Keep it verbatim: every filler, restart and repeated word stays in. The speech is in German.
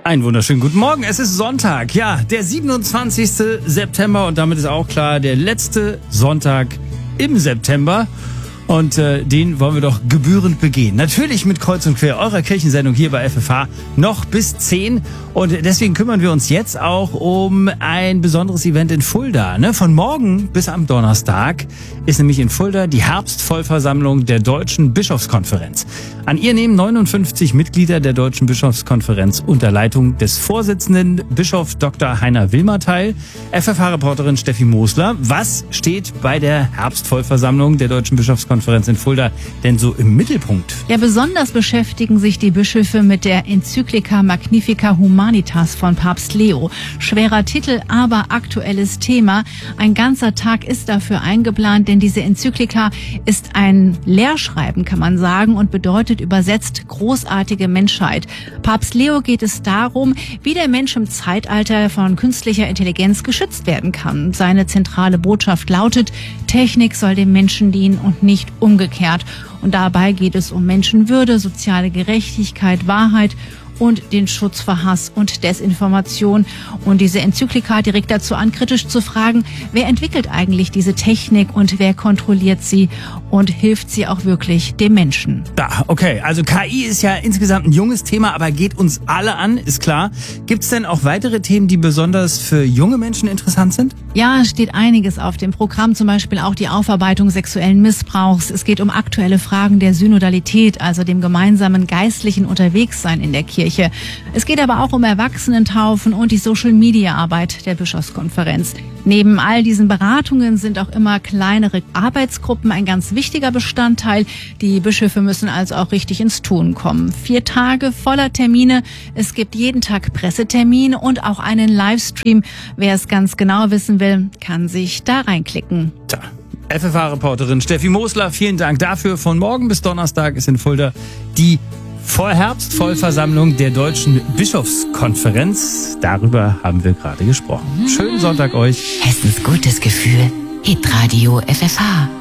Einen wunderschönen guten Morgen. Es ist Sonntag, ja, der siebenundzwanzigsten September und damit ist auch klar, der letzte Sonntag im September. Und äh, den wollen wir doch gebührend begehen. Natürlich mit Kreuz und Quer, eurer Kirchensendung hier bei F F H, noch bis zehn. Und deswegen kümmern wir uns jetzt auch um ein besonderes Event in Fulda. Ne? Von morgen bis am Donnerstag ist nämlich in Fulda die Herbstvollversammlung der Deutschen Bischofskonferenz. An ihr nehmen neunundfünfzig Mitglieder der Deutschen Bischofskonferenz unter Leitung des Vorsitzenden Bischof Doktor Heiner Wilmer teil. F F H-Reporterin Steffi Mosler, was steht bei der Herbstvollversammlung der Deutschen Bischofskonferenz in Fulda denn so im Mittelpunkt? Ja, besonders beschäftigen sich die Bischöfe mit der Enzyklika Magnifica Humanitas von Papst Leo. Schwerer Titel, aber aktuelles Thema. Ein ganzer Tag ist dafür eingeplant, denn diese Enzyklika ist ein Lehrschreiben, kann man sagen, und bedeutet übersetzt großartige Menschheit. Papst Leo geht es darum, wie der Mensch im Zeitalter von künstlicher Intelligenz geschützt werden kann. Seine zentrale Botschaft lautet, Technik soll dem Menschen dienen und nicht umgekehrt. Und dabei geht es um Menschenwürde, soziale Gerechtigkeit, Wahrheit und den Schutz vor Hass und Desinformation. Und diese Enzyklika direkt dazu an, kritisch zu fragen, wer entwickelt eigentlich diese Technik und wer kontrolliert sie und hilft sie auch wirklich dem Menschen? Da, okay, also K I ist ja insgesamt ein junges Thema, aber geht uns alle an, ist klar. Gibt es denn auch weitere Themen, die besonders für junge Menschen interessant sind? Ja, es steht einiges auf dem Programm, zum Beispiel auch die Aufarbeitung sexuellen Missbrauchs. Es geht um aktuelle Fragen der Synodalität, also dem gemeinsamen geistlichen Unterwegssein in der Kirche. Es geht aber auch um Erwachsenentaufen und die Social-Media-Arbeit der Bischofskonferenz. Neben all diesen Beratungen sind auch immer kleinere Arbeitsgruppen ein ganz wichtiger Bestandteil. Die Bischöfe müssen also auch richtig ins Tun kommen. Vier Tage voller Termine. Es gibt jeden Tag Pressetermine und auch einen Livestream. Wer es ganz genau wissen will, kann sich da reinklicken. Tja. F F H-Reporterin Steffi Mosler, vielen Dank dafür. Von morgen bis Donnerstag ist in Fulda die Vorherbstvollversammlung der Deutschen Bischofskonferenz. Darüber haben wir gerade gesprochen. Schönen Sonntag euch. Hessens gutes Gefühl. Hitradio F F H.